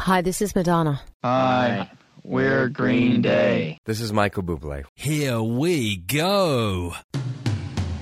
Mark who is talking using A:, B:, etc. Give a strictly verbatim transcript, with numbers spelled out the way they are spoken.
A: Hi, this is Madonna.
B: Hi, we're Green Day.
C: This is Michael Bublé.
D: Here we go.